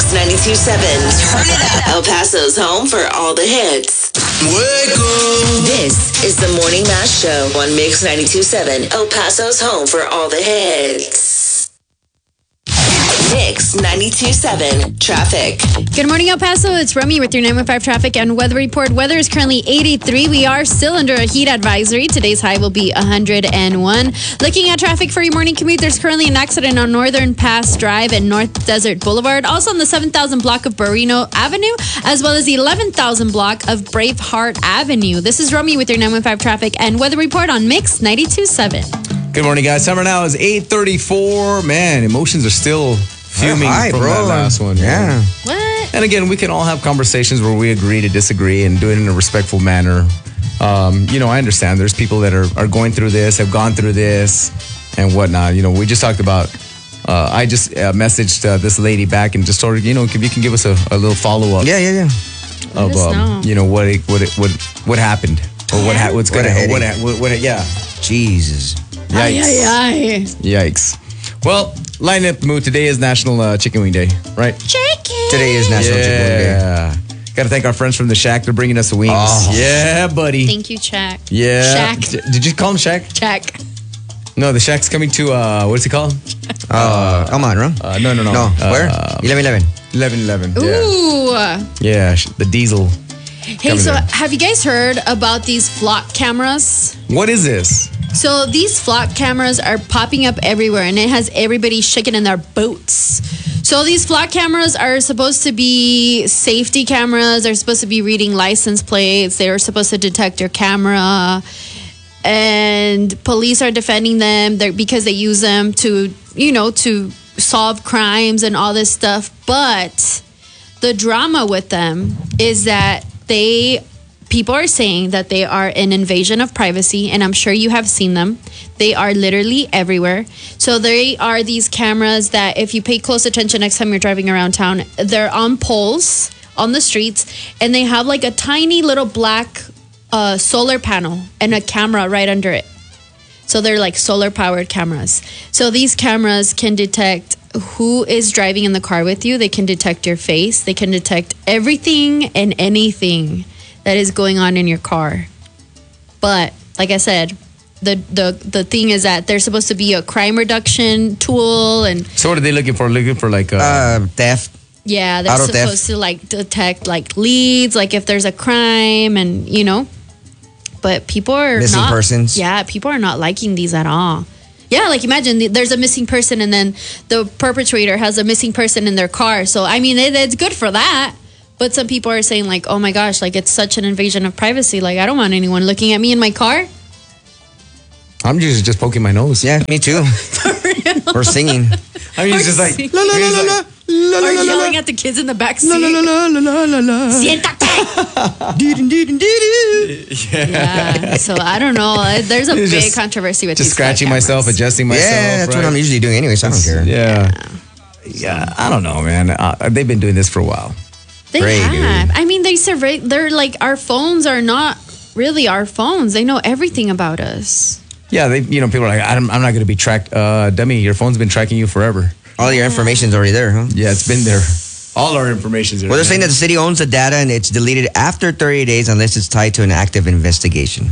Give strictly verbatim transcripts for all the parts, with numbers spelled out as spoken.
Mix ninety-two point seven. Turn it up. El Paso's home for all the hits. Wake up. This is the Morning Mash Show on Mix ninety-two point seven. El Paso's home for all the hits. Mix ninety-two point seven traffic. Good morning, El Paso. It's Romy with your nine one five traffic and weather report. Weather is currently eighty-three. We are still under a heat advisory. Today's high will be one hundred one. Looking at traffic for your morning commute, there's currently an accident on Northern Pass Drive and North Desert Boulevard. Also on the seven thousand block of Barrino Avenue, as well as the eleven thousand block of Braveheart Avenue. This is Romy with your nine one five traffic and weather report on Mix ninety-two point seven. Good morning, guys. Summer now is eight thirty-four. Man, emotions are still fuming high, from bro. that last one. Yeah. What? And again, we can all have conversations where we agree to disagree and do it in a respectful manner. Um, you know, I understand there's people that are, are going through this, have gone through this, and whatnot. You know, we just talked about, uh, I just uh, messaged uh, this lady back and just told her, you know, if you can give us a, a little follow-up. Yeah, yeah, yeah. Let Of, us um, know. you know, what it, what it, what what happened. Or what, ha- what's What going a to, what, headache. what, what, yeah. Jesus. Ay, ay, ay. Yikes. Well, line up the mood. Today is National uh, Chicken Wing Day, right? Chicken. Today is National Chicken Wing Day. Yeah. Got to thank our friends from the Shack. They're bringing us the wings. Oh. Yeah, buddy. Thank you, Shaq. Yeah. Shack. D- Did you call him Shack? Check. No, the Shack's coming to, uh, what's it called? Uh, come on, bro. Uh, no, no, no. No, Uh, where? eleven eleven. eleven eleven. Yeah. Ooh. Yeah, sh- the diesel. Hey, Coming so there. have you guys heard about these flock cameras? What is this? So these flock cameras are popping up everywhere, and it has everybody shaking in their boots. So these flock cameras are supposed to be safety cameras. They're supposed to be reading license plates. They're supposed to detect your camera. And police are defending them They're, because they use them to, you know, to solve crimes and all this stuff. But the drama with them is that they... People are saying that they are an invasion of privacy, and I'm sure you have seen them. They are literally everywhere. So they are these cameras that if you pay close attention next time you're driving around town, they're on poles on the streets, and they have like a tiny little black uh, solar panel and a camera right under it. So they're like solar powered cameras. So these cameras can detect who is driving in the car with you. They can detect your face. They can detect everything and anything that is going on in your car. But like I said, the the the thing is that they're supposed to be a crime reduction tool, and So what are they looking for? Looking for like... Uh, Uh, theft. yeah, they're Auto supposed theft. to like detect like leads, like if there's a crime, and you know. But people are Missing not, persons. Yeah, people are not liking these at all. Yeah, like imagine th- there's a missing person, and then the perpetrator has a missing person in their car. So I mean, it, it's good for that. But some people are saying like, oh my gosh, like it's such an invasion of privacy. Like I don't want anyone looking at me in my car. I'm just just poking my nose. Yeah, me too. Or singing. I mean, it's just like... La, la, la, la, la. La, Or la, la, la, yelling la. at the kids in the back seat. La, la, la, la, la, la, la. Siéntate. Dee-doo, dee-doo, dee-doo. Yeah. So I don't know. There's a It's big just- controversy with Just these scratching cameras. myself, adjusting myself. Yeah, that's right? what I'm usually doing anyway, so I don't care. Yeah. Yeah, I don't know, man. Uh, they've been doing this for a while. They Great, have. I mean, they survey. They're like our phones are not really our phones. They know everything about us. Yeah, they. You know, people are like, I'm, I'm not going to be tracked. Uh, dummy, your phone's been tracking you forever. All your information's already there, huh? Yeah, it's been there. All our information's there. Well, they're saying that the city owns the data and it's deleted after thirty days unless it's tied to an active investigation.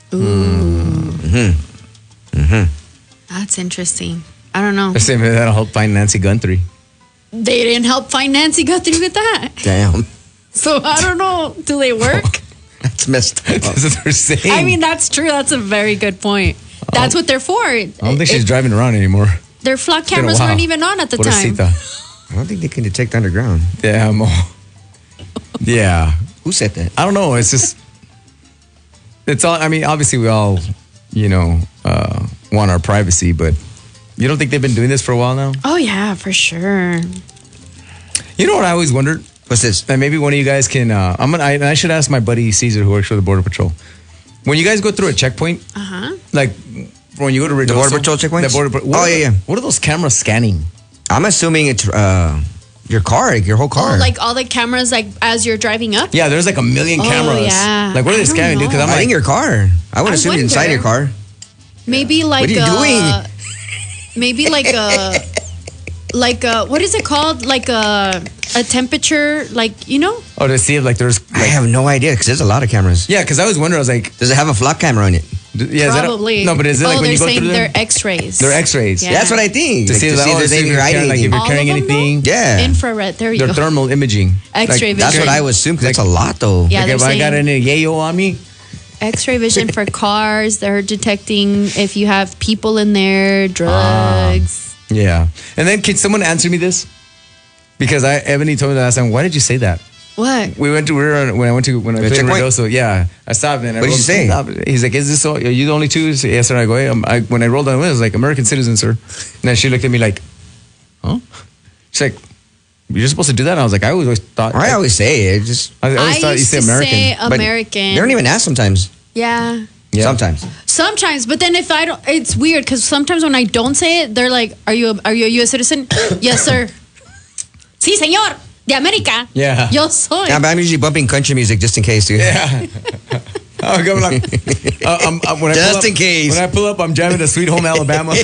That's interesting. I don't know. They're saying maybe that'll help find Nancy Guthrie. They didn't help find Nancy Guthrie with that. Damn. So I don't know. Do they work? That's messed up. That's what they're saying. I mean, that's true. That's a very good point. That's what they're for. I don't think she's driving around anymore. Their flock It's been a cameras while. weren't even on at the time. Pobrecita. I don't think they can detect underground. Damn. Yeah. Who said that? I don't know. It's just, it's all, I mean, obviously we all, you know, uh, want our privacy, but you don't think they've been doing this for a while now? Oh yeah, for sure. You know what I always wondered? What's this? And maybe one of you guys can, uh, I'm gonna, I, I should ask my buddy Caesar who works for the Border Patrol. When you guys go through a checkpoint, Uh huh. like when you go to Reynosa, The Border Patrol checkpoints? the border, what Oh, are yeah, the- yeah. What are those cameras scanning? I'm assuming it's uh, your car, like your whole car. Oh, like all the cameras, like as you're driving up. Yeah, there's like a million Oh, cameras. yeah. Like what are I they don't scanning, dude? Because know. I'm I like, think your car. I would I assume it's inside wonder. your car. Maybe like What are you a, doing? Maybe like a like a, what is it called? Like a a temperature, like you know? Oh, to see if like there's. I Like, have no idea because there's a lot of cameras. yeah, because I was wondering. I was like, Does it have a flock camera on it? d- yeah, is that a- Probably. no, but is it oh, like when they're you go saying through they're them? X-rays. They're X-rays. Yeah. That's what I think. To Like, see, to that, see if oh, there's see if anything you're hiding carrying, like, if anything. you're All carrying of them, though? anything. Yeah. Infrared. There you They're go. thermal imaging. X-ray Like, That's what vision. I would assume because it's a lot though. Yeah, Like they're if I got saying any yayo on me, X-ray vision for cars. They're detecting if you have people in there, drugs. yeah. And then can someone answer me this? Because I Ebony told me the last time. Why did you say that? What? We went to we were on- when I went to when I The played in checkpoint? Redoso. Yeah, I stopped and I What did you say? rolled- stopped. He's like, "Is this all? Are you the only two?" I said, yes, sir. I go, hey, um, I, when I rolled down the window, I was like, "American citizen, sir." And then she looked at me like, "Huh?" She's like, "You're supposed to do that." And I was like, "I always thought." I always say it. Just I always I thought you used say to American. say but American. They don't even ask sometimes. yeah. Yeah. Sometimes. Sometimes, but then if I don't, it's weird because sometimes when I don't say it, they're like, "Are you a, are you a U S citizen?" Yes, sir. Sí, señor. De América. Yeah. Yo soy. Yeah, but I'm usually bumping country music just in case, dude. Yeah. I'm going like, uh, I'm, I'm, when I Just pull up, in case. When I pull up, I'm jamming to Sweet Home Alabama.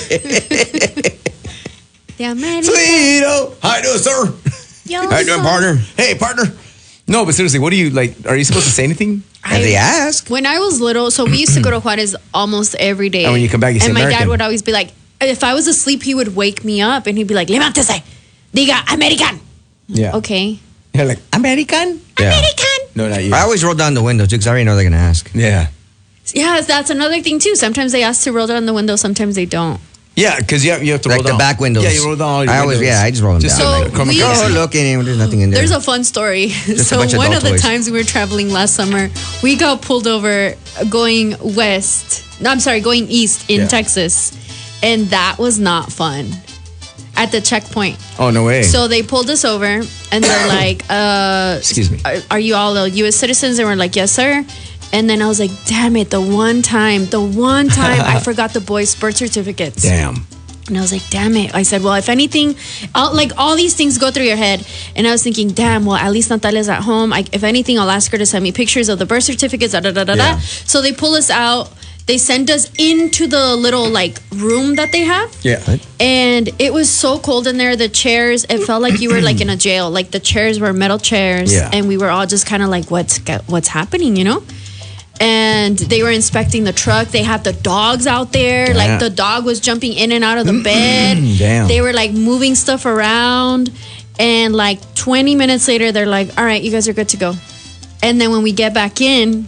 De América. Sweet Home. How you doing, sir? Yo How you doing, soy. partner? Hey, partner. No, but seriously, what do you like? Are you supposed to say anything? And they ask. When I was little, so we used to go to Juarez almost every day. And when you come back, you say And my dad American. would always be like, if I was asleep, he would wake me up and he'd be like, levántese, diga American. Yeah. Okay. You're like, American? Yeah. American. No, not you. I always roll down the window too because I already know they're gonna ask. Yeah. Yeah, that's another thing too. Sometimes they ask to roll down the window, sometimes they don't. Yeah, because you have, you have to Like roll the down. back windows. Yeah, you roll down all your I always, windows. yeah, I just roll them Just down. So like, come we- across Oh, it. look, and there's nothing in there. There's a fun story. a So bunch of one doll of the toys. times we were traveling last summer, we got pulled over going west. No, I'm sorry, going east in Yeah. Texas, and that was not fun. At the checkpoint. Oh, no way. So they pulled us over and they're like, uh, Excuse me. are, are you all U S citizens? And we're like, yes, sir. And then I was like, damn it, the one time, the one time I forgot the boys' birth certificates. Damn. And I was like, damn it. I said, well, if anything, I'll, like all these things go through your head. And I was thinking, damn, well, at least Natalia's at home. I, if anything, I'll ask her to send me pictures of the birth certificates. Da, da, da, da, Yeah. da. So they pull us out. They send us into the little like room that they have. Yeah. And it was so cold in there. The chairs, it felt like you were like in a jail. Like the chairs were metal chairs, Yeah. and we were all just kind of like, "What's what's happening?" You know. And they were inspecting the truck. They had the dogs out there. Yeah. Like the dog was jumping in and out of the bed. Damn. They were like moving stuff around. And like twenty minutes later, they're like, "All right, you guys are good to go." And then when we get back in,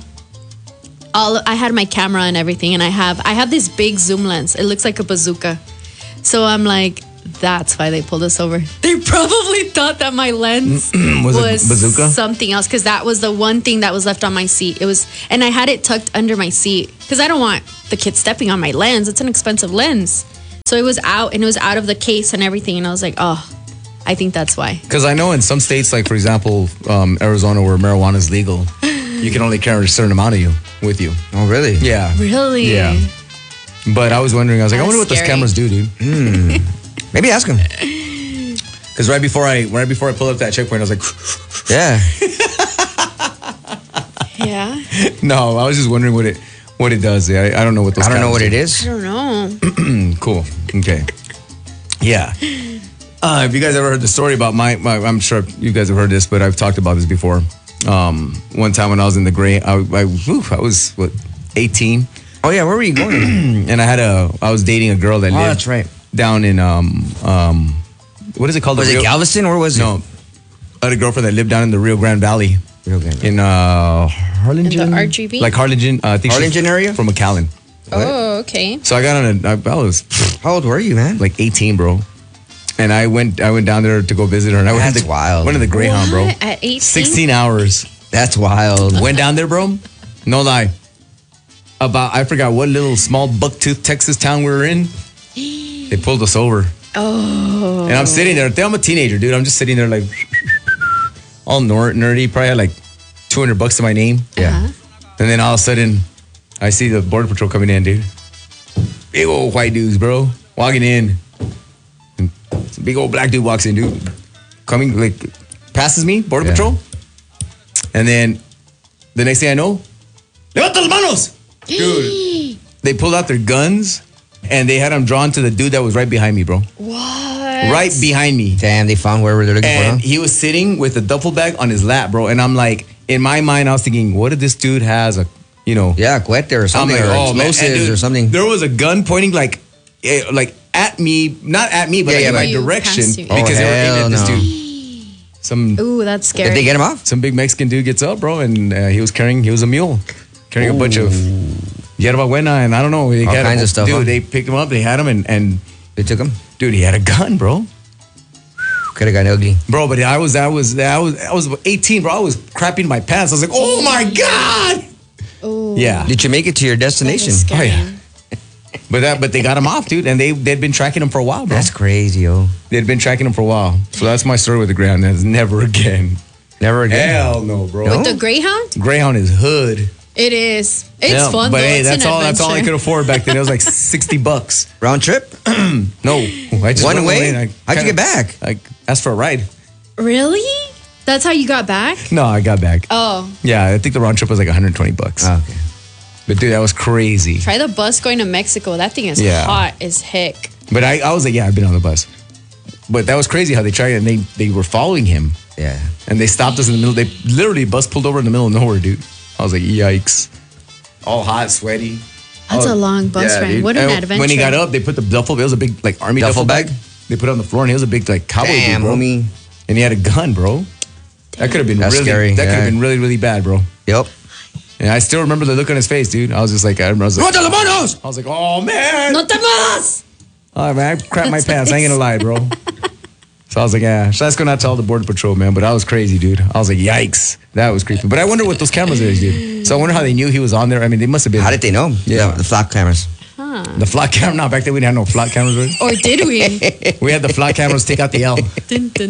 all I had my camera and everything, and I have I have this big zoom lens. It looks like a bazooka. So I'm like, that's why they pulled us over. They probably thought that my lens Was was, it bazooka? something else because that was the one thing that was left on my seat. It was, and I had it tucked under my seat because I don't want the kids stepping on my lens. It's an expensive lens, so it was out and it was out of the case and everything. And I was like, oh, I think that's why. Because I know in some states, like for example, um, Arizona, where marijuana is legal, you can only carry a certain amount of you with you. Oh, really? Yeah. Really? Yeah. But I was wondering, I was like, I That's wonder what those scary. cameras do, dude. Maybe ask them. Because right before I right before I pulled up that checkpoint, I was like, Yeah. Yeah. no, I was just wondering what it what it does. Yeah, I, I don't know what those. I don't know cameras what it do. I is. don't know. Mm, cool. Okay. Yeah. Uh, have you guys ever heard the story about my, my? I'm sure you guys have heard this, but I've talked about this before. Um, one time when I was in the gray, I, I, whew, I was what, eighteen, Oh, yeah. Where were you going? and I had a, I was dating a girl that Oh, lived that's right. down in um um, what is it called? Was The it Rio- Galveston or was it? No, I had a girlfriend that lived down in the Rio Grande Valley Rio Grande. in uh Harlingen, In the R G B? like Harlingen. Uh, I think she's Harlingen area? from McAllen. Oh, okay. So I got on a, I, I was How old were you, man? like eighteen, bro. And I went, I went down there to go visit her. And I went That's in the, wild. Went in the Greyhound, bro. What? At eighteen? Sixteen hours. That's wild. Went down there, bro. No lie. About I forgot what little small bucktooth Texas town we were in. They pulled us over. Oh. And I'm sitting there. I'm a teenager, dude. I'm just sitting there like all ner- nerdy. Probably had like two hundred bucks to my name. Yeah. And then all of a sudden, I see the border patrol coming in, dude. Big old white dudes, bro, walking in. And some big old black dude walks in, dude. Coming, like, passes me, border Yeah. patrol. And then the next thing I know, levanta las manos! Dude, they pulled out their guns and they had them drawn to the dude that was right behind me, bro. What? right behind me. Damn, they found wherever they're looking And for. he was sitting with a duffel bag on his lap, bro. And I'm like, in my mind, I was thinking, what if this dude has a, you know, Yeah, cuete or I'm something, like, or oh, man. And explosives dude, or something. There was a gun pointing like, eh, like at me, not at me, but Yeah, like yeah, in my but- You, direction past you. because Oh, they were aiming hell at this no. dude. Some Ooh, that's scary. Did they get him off? some big Mexican dude gets up, bro, and uh, he was carrying, he was a mule, carrying a bunch of yerba buena, and I don't know, they All got kinds him, of stuff, dude. huh? They picked him up, they had him, and and They took him? dude, he had a gun, bro. Could have gotten ugly. Bro, but I was, I was, I was, I was eighteen, bro. I was crapping my pants. I was like, oh my god. Ooh. Yeah. Did you make it to your That destination? is scary. Oh, yeah. But that, but they got him off, dude, and they they'd been tracking him for a while, bro. That's crazy, yo. They'd been tracking him for a while. So that's my story with the Greyhound. That's never again. Never again. Hell no, bro. No? The Greyhound? Greyhound is hood. It is. It's Yeah, fun but though. hey, It's that's an all. That's all I adventure. could afford back then. It was like sixty bucks. Round trip? No, I just One went way? away and I How'd you kinda- get back? I asked for a ride. Really? That's how you got back? No, I got back. Oh, Yeah, I think the round trip was like one hundred twenty bucks. Oh, okay. But dude, that was crazy. try the bus going to Mexico. That thing is Yeah. hot as heck. But I, I was like, yeah, I've been on the bus. But that was crazy how they tried it, and they they were following him, Yeah. and they stopped us in the middle. They literally bus pulled over in the middle of nowhere, dude. I was like, yikes! All hot, sweaty. That's Oh, a long bus yeah, ride. dude. What an And adventure. When he got up, they put the duffel. It was a big like army duffel, Duffel bag. bag? They put it on the floor, and he was a big like cowboy Damn, dude, bro. homie. And he had a gun, bro. That could have been That's really. scary, That could yeah. have been really, really bad, bro. Yep. And I still remember the look on his face, dude. I was just like, I remember, I was like, I was like, oh man. No te muevas! Oh man, I crapped my pants. I ain't gonna lie, bro. So I was like, yeah, so that's gonna tell the border patrol, man. But I was crazy, dude. I was like, yikes, that was creepy. But I wonder what those cameras are, dude. So I wonder how they knew he was on there. I mean, they must have been. How did they know? Yeah. The, the flock cameras. The flock camera? No, back then we didn't have no flock cameras. Right? Or did we? We had the flock cameras take out the L. Dun, dun,